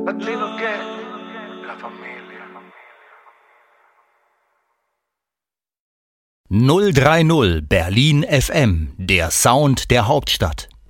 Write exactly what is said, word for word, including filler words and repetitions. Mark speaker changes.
Speaker 1: Latino che la familia.
Speaker 2: null drei null Berlin F M, der Sound der Hauptstadt.